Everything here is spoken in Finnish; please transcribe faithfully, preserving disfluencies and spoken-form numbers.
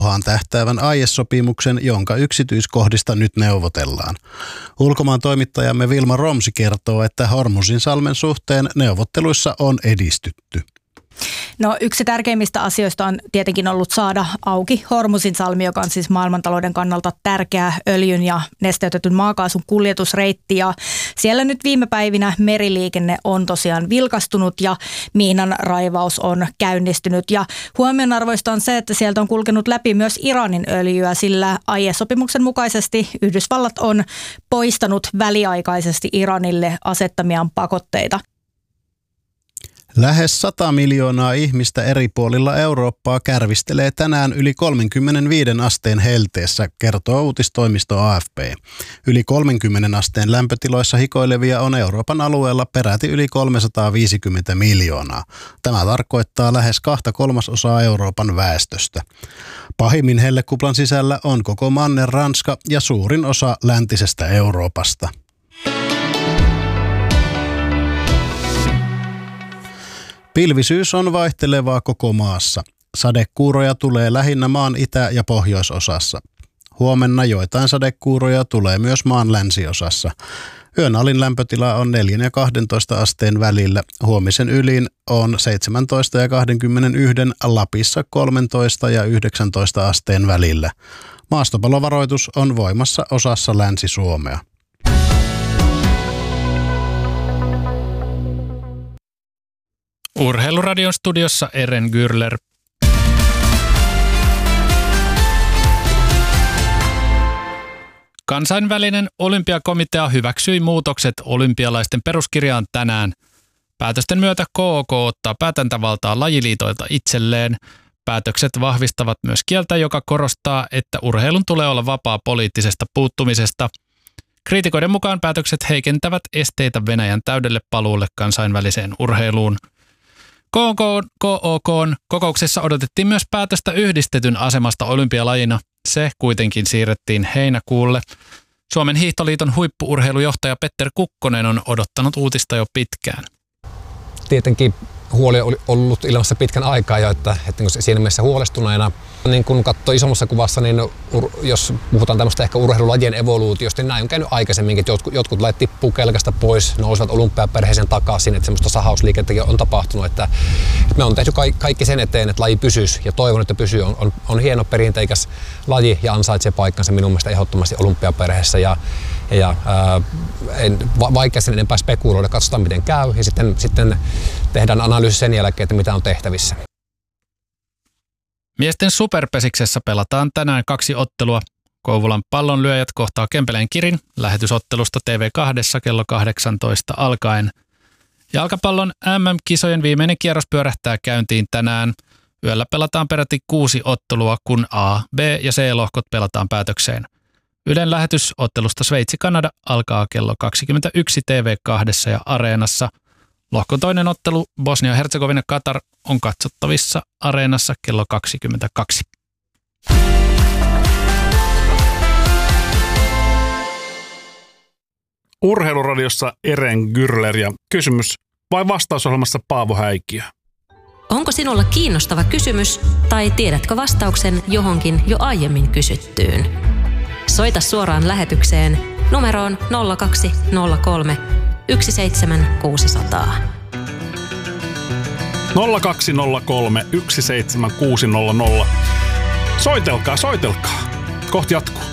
tähtäävän aiesopimuksen, jonka yksityiskohdista nyt neuvotellaan. Ulkomaan toimittajamme Vilma Romsi kertoo, että Hormuzinsalmen suhteen neuvotteluissa on edistytty. No yksi tärkeimmistä asioista on tietenkin ollut saada auki Hormuzinsalmi, joka on siis maailmantalouden kannalta tärkeä öljyn ja nesteytetyn maakaasun kuljetusreitti. Ja siellä nyt viime päivinä meriliikenne on tosiaan vilkastunut ja miinan raivaus on käynnistynyt. Ja huomionarvoista on se, että sieltä on kulkenut läpi myös Iranin öljyä, sillä aiesopimuksen mukaisesti Yhdysvallat on poistanut väliaikaisesti Iranille asettamiaan pakotteita. Lähes sata miljoonaa ihmistä eri puolilla Eurooppaa kärvistelee tänään yli kolmekymmentäviisi asteen helteessä, kertoo uutistoimisto A F P. Yli kolmekymmentä asteen lämpötiloissa hikoilevia on Euroopan alueella peräti yli kolmesataaviisikymmentä miljoonaa. Tämä tarkoittaa lähes kahta kolmasosaa Euroopan väestöstä. Pahimmin hellekuplan sisällä on koko manner Ranska ja suurin osa läntisestä Euroopasta. Pilvisyys on vaihtelevaa koko maassa. Sadekuuroja tulee lähinnä maan itä- ja pohjoisosassa. Huomenna joitain sadekuuroja tulee myös maan länsiosassa. Yön alin lämpötila on neljän ja kahdentoista asteen välillä. Huomisen ylin on seitsemäntoista ja kaksikymmentäyksi, Lapissa kolmetoista ja yhdeksäntoista asteen välillä. Maastopalovaroitus on voimassa osassa Länsi-Suomea. Urheiluradion studiossa Eren Gürler. Kansainvälinen olympiakomitea hyväksyi muutokset olympialaisten peruskirjaan tänään. Päätösten myötä K O K ottaa päätäntävaltaa lajiliitoilta itselleen. Päätökset vahvistavat myös kieltä, joka korostaa, että urheilun tulee olla vapaa poliittisesta puuttumisesta. Kriitikoiden mukaan päätökset heikentävät esteitä Venäjän täydelle paluulle kansainväliseen urheiluun. K O K:n kokouksessa odotettiin myös päätöstä yhdistetyn asemasta olympialajina. Se kuitenkin siirrettiin heinäkuulle. Suomen hiihtoliiton huippu-urheilujohtaja Petter Kukkonen on odottanut uutista jo pitkään. Tietenkin huoli oli ollut ilmassa pitkän aikaa jo, että, että siinä mielessä huolestuneena. Niin kun katsoo isommassa kuvassa, niin ur, jos puhutaan tämmöistä ehkä urheilulajien evoluutiosta, niin näin on käynyt aikaisemminkin, että jotkut, jotkut lait tippuu kelkasta pois, nousivat olympiaperheeseen takaisin, että semmoista sahausliikettäkin on tapahtunut. Että, että me on tehty kaikki sen eteen, että laji pysyisi ja toivon, että pysyy. On, on, on hieno perinteikäs laji ja ansaitsee paikkansa minun mielestä ehdottomasti olympiaperheessä. Ja, ja ää, en, va, vaikea sen enempää spekuloida, katsotaan miten käy ja sitten, sitten tehdään analyysi sen jälkeen, että mitä on tehtävissä. Miesten superpesiksessä pelataan tänään kaksi ottelua. Kouvolan pallonlyöjät kohtaa Kempeleen Kirin lähetysottelusta T V kaksi kello kahdeksantoista alkaen. Jalkapallon M M-kisojen viimeinen kierros pyörähtää käyntiin tänään. Yöllä pelataan peräti kuusi ottelua, kun A, B ja C-lohkot pelataan päätökseen. Ylen lähetys ottelusta Sveitsi-Kanada alkaa kello kaksikymmentäyksi T V kaksi ja Areenassa. Lohkon toinen ottelu Bosnia-Herzegovina-Katar on katsottavissa Areenassa kello kaksikymmentäkaksi. Urheiluradiossa Eren Gürler ja kysymys vai vastausohjelmassa Paavo Häikkiö. Onko sinulla kiinnostava kysymys tai tiedätkö vastauksen johonkin jo aiemmin kysyttyyn? Soita suoraan lähetykseen numeroon nolla kaksi nolla kolme yksi seitsemän kuusi nolla nolla. nolla kaksi nolla kolme yksi seitsemän kuusi nolla nolla. Soitelkaa, soitelkaa. Kohti jatkuu.